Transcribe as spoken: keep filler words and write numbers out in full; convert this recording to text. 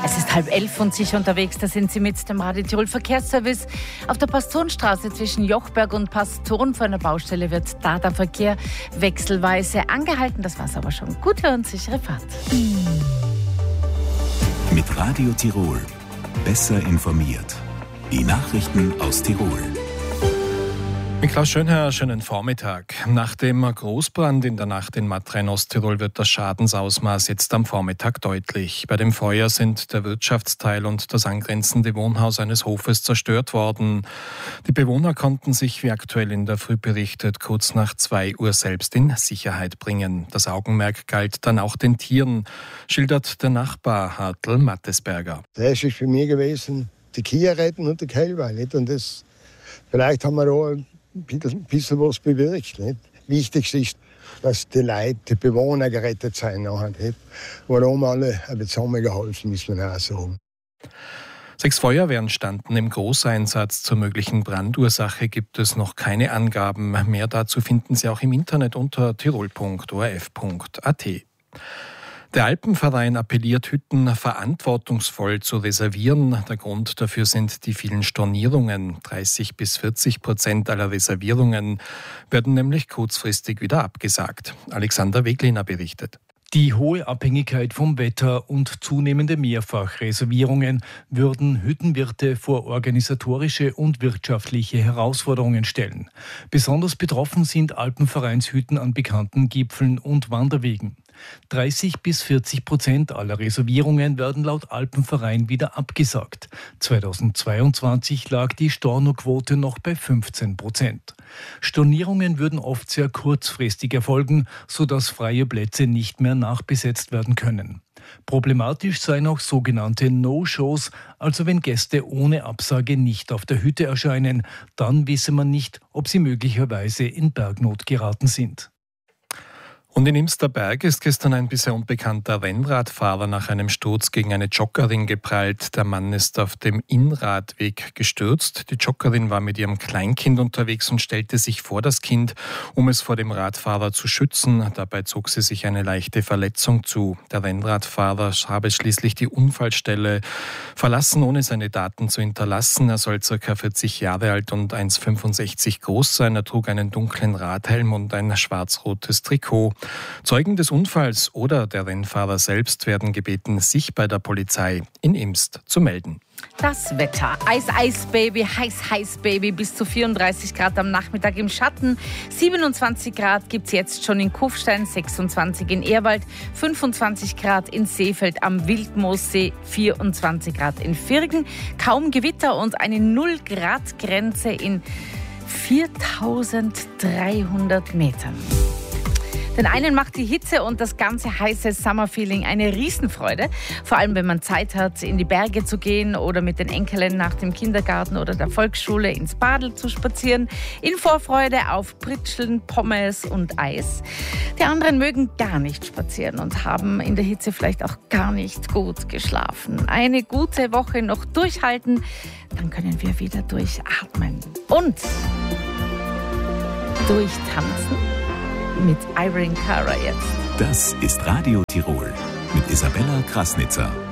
Es ist halb elf und sicher unterwegs, da sind Sie mit dem Radio Tirol Verkehrsservice. Auf der Pastorenstraße zwischen Jochberg und Pastoren vor einer Baustelle wird da der Verkehr wechselweise angehalten. Das war's aber schon. Gute und sichere Fahrt. Mit Radio Tirol. Besser informiert. Die Nachrichten aus Tirol. Mit Klaus Schönherr, schönen Vormittag. Nach dem Großbrand in der Nacht in Matra in Osttirol wird das Schadensausmaß jetzt am Vormittag deutlich. Bei dem Feuer sind der Wirtschaftsteil und das angrenzende Wohnhaus eines Hofes zerstört worden. Die Bewohner konnten sich, wie aktuell in der Früh berichtet, kurz nach zwei Uhr selbst in Sicherheit bringen. Das Augenmerk galt dann auch den Tieren, schildert der Nachbar Hartl Mattesberger. Das ist für mich gewesen, die Kühe retten und die Kälber. Nicht? Und das, vielleicht haben wir auch ein bisschen was bewirkt. Nicht? Wichtigste ist, dass die Leute, die Bewohner gerettet sind. Nicht? Warum alle zusammengeholfen, müssen wir auch sagen. Sechs Feuerwehren standen im Großeinsatz. Zur möglichen Brandursache gibt es noch keine Angaben. Mehr dazu finden Sie auch im Internet unter tirol punkt o r f punkt a t. Der Alpenverein appelliert, Hütten verantwortungsvoll zu reservieren. Der Grund dafür sind die vielen Stornierungen. dreißig bis vierzig Prozent aller Reservierungen werden nämlich kurzfristig wieder abgesagt. Alexander Wegliner berichtet. Die hohe Abhängigkeit vom Wetter und zunehmende Mehrfachreservierungen würden Hüttenwirte vor organisatorische und wirtschaftliche Herausforderungen stellen. Besonders betroffen sind Alpenvereinshütten an bekannten Gipfeln und Wanderwegen. dreißig bis vierzig Prozent aller Reservierungen werden laut Alpenverein wieder abgesagt. zweitausendzweiundzwanzig lag die Stornoquote noch bei fünfzehn Prozent. Stornierungen würden oft sehr kurzfristig erfolgen, sodass freie Plätze nicht mehr nachbesetzt werden können. Problematisch seien auch sogenannte No-Shows, also wenn Gäste ohne Absage nicht auf der Hütte erscheinen, dann wisse man nicht, ob sie möglicherweise in Bergnot geraten sind. Und in Imsterberg ist gestern ein bisher unbekannter Rennradfahrer nach einem Sturz gegen eine Joggerin geprallt. Der Mann ist auf dem Innradweg gestürzt. Die Joggerin war mit ihrem Kleinkind unterwegs und stellte sich vor das Kind, um es vor dem Radfahrer zu schützen. Dabei zog sie sich eine leichte Verletzung zu. Der Rennradfahrer habe schließlich die Unfallstelle verlassen, ohne seine Daten zu hinterlassen. Er soll ca. vierzig Jahre alt und eins Komma fünfundsechzig groß sein. Er trug einen dunklen Radhelm und ein schwarz-rotes Trikot. Zeugen des Unfalls oder der Rennfahrer selbst werden gebeten, sich bei der Polizei in Imst zu melden. Das Wetter. Eis, Eis, Baby, heiß, heiß, Baby. Bis zu vierunddreißig Grad am Nachmittag im Schatten. siebenundzwanzig Grad gibt es jetzt schon in Kufstein, sechsundzwanzig in Ehrwald, fünfundzwanzig Grad in Seefeld am Wildmoossee, vierundzwanzig Grad in Virgen. Kaum Gewitter und eine null Grad Grenze in viertausenddreihundert Metern. Den einen macht die Hitze und das ganze heiße Summerfeeling eine Riesenfreude. Vor allem, wenn man Zeit hat, in die Berge zu gehen oder mit den Enkeln nach dem Kindergarten oder der Volksschule ins Badl zu spazieren. In Vorfreude auf Pritscheln, Pommes und Eis. Die anderen mögen gar nicht spazieren und haben in der Hitze vielleicht auch gar nicht gut geschlafen. Eine gute Woche noch durchhalten, dann können wir wieder durchatmen. Und durchtanzen. Mit Irene Cara jetzt. Das ist Radio Tirol mit Isabella Krasnitzer.